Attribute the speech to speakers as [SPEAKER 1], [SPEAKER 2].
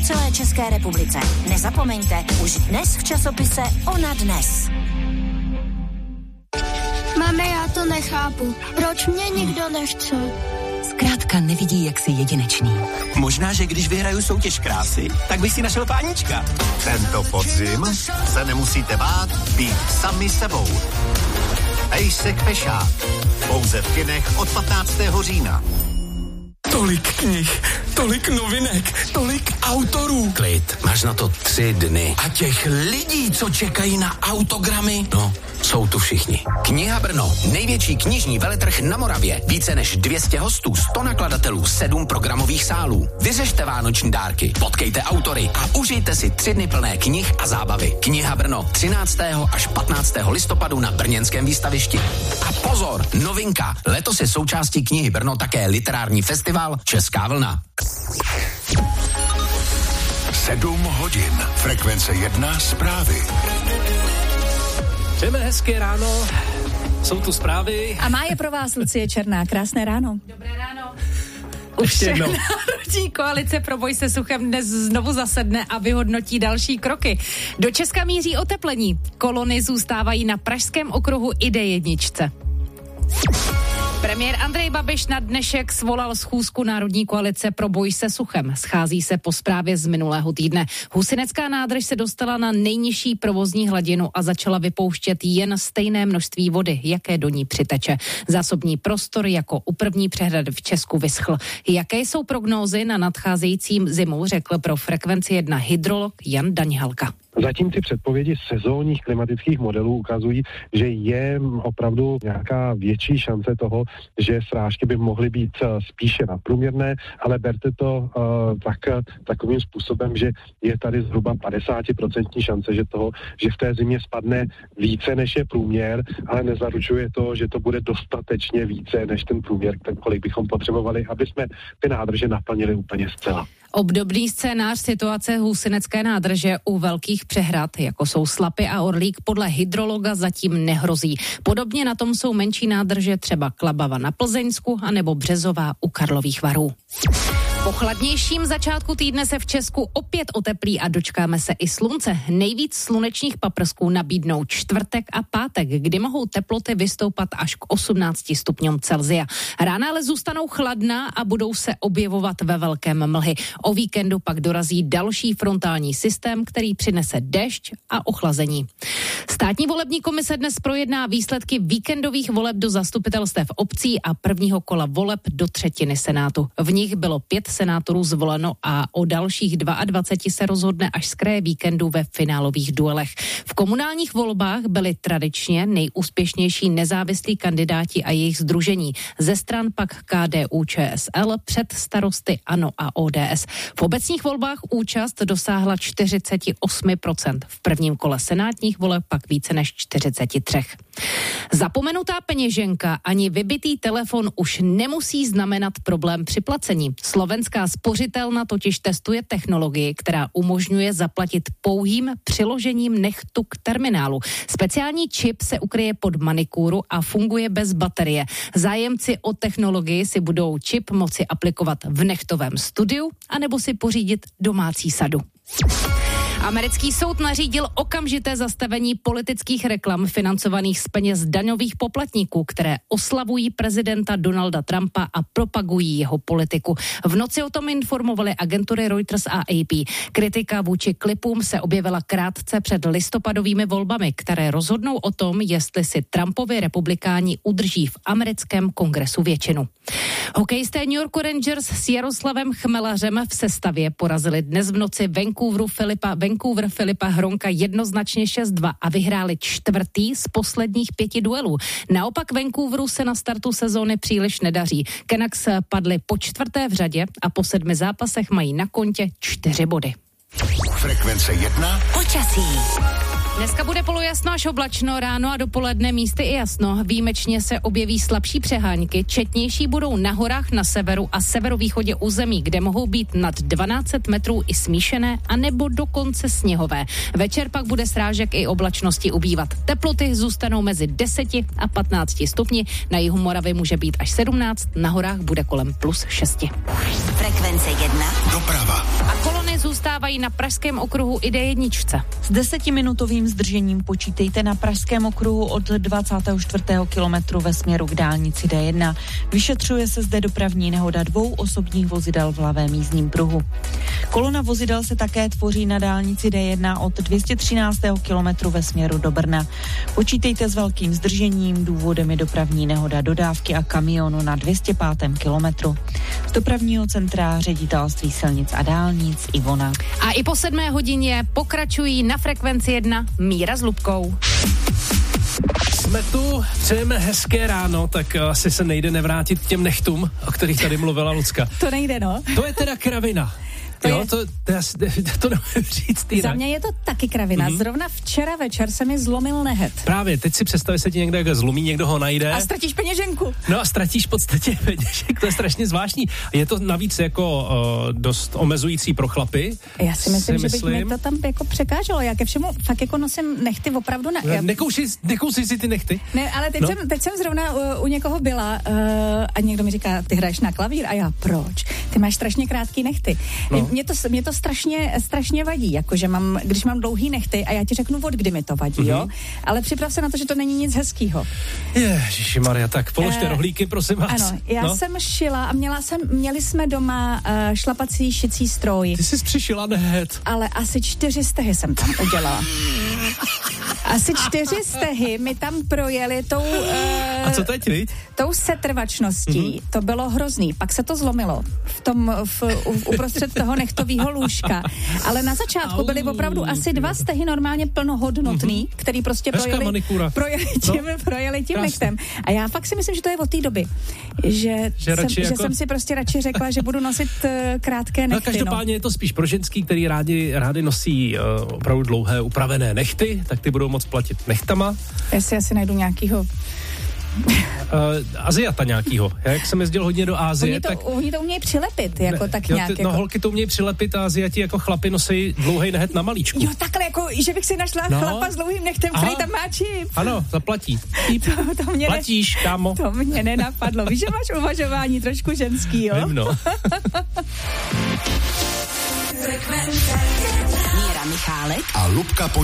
[SPEAKER 1] celé České republice. Nezapomeňte, už dnes v časopise Ona dnes.
[SPEAKER 2] Mami, já to nechápu. Proč mě nikdo nechce?
[SPEAKER 3] Zkrátka nevidí, jak jsi jedinečný.
[SPEAKER 4] Možná, že když vyhraju soutěž krásy, tak bych si našel pánička.
[SPEAKER 5] Tento podzim se nemusíte bát být sami sebou. Pejsek Pešák. Pouze v kinech od 15. října.
[SPEAKER 6] Tolik knih, tolik novinek, tolik autorů.
[SPEAKER 4] Klid, máš na to 3 dny.
[SPEAKER 6] A těch lidí, co čekají na autogramy,
[SPEAKER 4] No, jsou tu všichni. Kniha Brno, největší knižní veletrh na Moravě. Více než 200 hostů, 100 nakladatelů, 7 programových sálů. Vyřešte vánoční dárky, potkejte autory a užijte si 3 dny plné knih a zábavy. Kniha Brno 13. až 15. listopadu na brněnském výstavišti. A pozor, novinka, letos je součástí Knihy Brno také literární festival Česká vlna.
[SPEAKER 6] 7 hodin. Frekvence 1 zprávy.
[SPEAKER 7] Přejeme hezké ráno, jsou tu zprávy.
[SPEAKER 8] A má je pro vás Lucie Černá. Krásné ráno.
[SPEAKER 9] Dobré ráno.
[SPEAKER 7] Ještě jednou.
[SPEAKER 9] Národní koalice pro boj se suchem dnes znovu zasedne a vyhodnotí další kroky. Do Česka míří oteplení. Kolony zůstávají na Pražském okruhu i D1. Premiér Andrej Babiš na dnešek svolal schůzku Národní koalice pro boj se suchem. Schází se po zprávě z minulého týdne. Husinecká nádrž se dostala na nejnižší provozní hladinu a začala vypouštět jen stejné množství vody, jaké do ní přiteče. Zásobní prostor jako u první přehrady v Česku vyschl. Jaké jsou prognózy na nadcházejícím zimu, řekl pro Frekvenci 1 hydrolog Jan Daňhalka.
[SPEAKER 10] Zatím ty předpovědi sezónních klimatických modelů ukazují, že je opravdu nějaká větší šance toho, že srážky by mohly být spíše nadprůměrné, ale berte to takovým způsobem, že je tady zhruba 50% šance, že v té zimě spadne více než je průměr, ale nezaručuje to, že to bude dostatečně více než ten průměr, kolik bychom potřebovali, aby jsme ty nádrže naplnili úplně zcela.
[SPEAKER 9] Obdobný scénář situace Husinecké nádrže u velkých přehrad, jako jsou Slapy a Orlík, podle hydrologa zatím nehrozí. Podobně na tom jsou menší nádrže, třeba Klabava na Plzeňsku anebo Březová u Karlových Varů. Po chladnějším začátku týdne se v Česku opět oteplí a dočkáme se i slunce. Nejvíc slunečních paprsků nabídnou čtvrtek a pátek, kdy mohou teploty vystoupat až k 18 stupňům Celsia. Rána ale zůstanou chladná a budou se objevovat ve velkém mlhy. O víkendu pak dorazí další frontální systém, který přinese déšť a ochlazení. Státní volební komise dnes projedná výsledky víkendových voleb do zastupitelstev obcí a prvního kola voleb do třetiny Senátu. V nich bylo 5 senátorů zvoleno a o dalších 22 se rozhodne až z kraje víkendu ve finálových duelech. V komunálních volbách byly tradičně nejúspěšnější nezávislí kandidáti a jejich sdružení. Ze stran pak KDU-ČSL před Starosty, ANO a ODS. V obecních volbách účast dosáhla 48%. V prvním kole senátních voleb pak více než 43%. Zapomenutá peněženka ani vybitý telefon už nemusí znamenat problém při placení. Slovenská spořitelna totiž testuje technologii, která umožňuje zaplatit pouhým přiložením nechtu k terminálu. Speciální čip se ukryje pod manikúru a funguje bez baterie. Zájemci o technologii si budou čip moci aplikovat v nechtovém studiu anebo si pořídit domácí sadu. Americký soud nařídil okamžité zastavení politických reklam financovaných z peněz daňových poplatníků, které oslavují prezidenta Donalda Trumpa a propagují jeho politiku. V noci o tom informovaly agentury Reuters a AP. Kritika vůči klipům se objevila krátce před listopadovými volbami, které rozhodnou o tom, jestli si Trumpovi republikáni udrží v americkém kongresu většinu. Hokejisté New York Rangers s Jaroslavem Chmelařem v sestavě porazili dnes v noci Vancouver Filipa Hronka jednoznačně 6-2 a vyhráli 4. z posledních 5 duelů. Naopak Vancouveru se na startu sezóny příliš nedaří. Canucks padli po 4. v řadě a po 7 zápasech mají na kontě 4 body.
[SPEAKER 6] Frekvence 1
[SPEAKER 1] Počasí.
[SPEAKER 9] Dneska bude polojasno až oblačno, ráno a dopoledne místy i jasno. Výjimečně se objeví slabší přehánky, četnější budou na horách na severu a severovýchodě území, kde mohou být nad 12 metrů i smíšené, anebo dokonce sněhové. Večer pak bude srážek i oblačnosti ubývat. Teploty zůstanou mezi 10 a 15 stupni, na jihu Moravy může být až 17, na horách bude kolem +6.
[SPEAKER 1] Frekvence 1
[SPEAKER 6] doprava.
[SPEAKER 9] A kolony problémy zůstávají na pražském okruhu i D1.
[SPEAKER 11] S 10minutovým zdržením počítejte na pražském okruhu od 24. kilometru ve směru k dálnici D1. Vyšetřuje se zde dopravní nehoda 2 osobních vozidel v levém jízdním pruhu. Kolona vozidel se také tvoří na dálnici D1 od 213. kilometru ve směru do Brna. Počítejte s velkým zdržením, důvodem je dopravní nehoda dodávky a kamionu na 205. kilometru. Z dopravního centra Ředitelství silnic a dálnic Ivona.
[SPEAKER 9] A i po 7 hodině pokračují na frekvenci 1 Míra s Lubkou.
[SPEAKER 7] Jsme tu, přejeme hezké ráno, tak asi se nejde nevrátit k těm nechtům, o kterých tady mluvila Lucka.
[SPEAKER 8] To nejde, no.
[SPEAKER 7] To je teda kravina. To nemůžu říct jinak.
[SPEAKER 8] Za mě je to taky kravina. Zrovna včera večer se mi zlomil nehet.
[SPEAKER 7] Právě, teď si představ, se ti někdo zlomí, někdo ho najde.
[SPEAKER 8] A ztratíš peněženku.
[SPEAKER 7] No a ztratíš v podstatě peněženku, to je strašně zvláštní. Je to navíc jako dost omezující pro chlapy.
[SPEAKER 8] Já si myslím, že bych mi to tam jako překáželo. Já ke všemu fakt jako nosím nechty opravdu na...
[SPEAKER 7] Nekoušej si ty nechty.
[SPEAKER 8] Ne, ale teď jsem zrovna u někoho byla a někdo mi říká, ty hraješ na klavír? A já, proč? Ty máš strašně krátký nechty. No. Mě to strašně vadí, jakože když mám dlouhý nechty a já ti řeknu, od kdy mi to vadí, jo? Ale připrav se na to, že to není nic hezkýho.
[SPEAKER 7] Ježišimarja, tak položte rohlíky, prosím vás.
[SPEAKER 8] Ano, já jsem šila a měli jsme doma šlapací šicí stroj.
[SPEAKER 7] Ty jsi přišila nehet.
[SPEAKER 8] Ale asi 4 stehy jsem tam udělala. Asi 4 stehy mi tam projeli tou...
[SPEAKER 7] A co teď, viď?
[SPEAKER 8] Tou setrvačností. To bylo hrozný. Pak se to zlomilo uprostřed toho nechtovýho lůžka. Ale na začátku byly opravdu asi 2 stehy normálně plnohodnotný, který prostě projeli tím nechtem. A já fakt si myslím, že to je od té doby. Že jsem si prostě radši řekla, že budu nosit krátké nechty.
[SPEAKER 7] No každopádně je to spíš pro ženský, který rádi nosí opravdu dlouhé upravené nechty, tak ty budou moc platit nechtama.
[SPEAKER 8] Já si asi najdu nějakýho
[SPEAKER 7] Aziata nějakýho. Jak jsem jezdil hodně do Asie,
[SPEAKER 8] Oni to umějí přilepit, jako tak nějak.
[SPEAKER 7] Holky to umějí přilepit a Aziati jako chlapi nosí dlouhej nehet na malíčku.
[SPEAKER 8] Jo, takhle, jako, že bych si našla chlapa s dlouhým nechtem, který tam má čip.
[SPEAKER 7] Ano, zaplatí.
[SPEAKER 8] To mě
[SPEAKER 7] platíš, kámo.
[SPEAKER 8] To mě nenapadlo. Víš, že máš uvažování trošku ženský, jo?
[SPEAKER 7] Vím, no.
[SPEAKER 1] Míra Michálek
[SPEAKER 5] a Lubka